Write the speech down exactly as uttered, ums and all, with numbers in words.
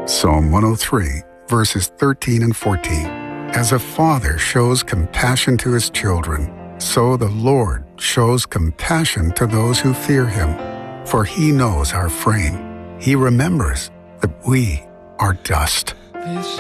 Psalm one oh three, verses thirteen and fourteen. As a father shows compassion to his children, so the Lord shows compassion to those who fear him. For he knows our frame. He remembers that we are dust.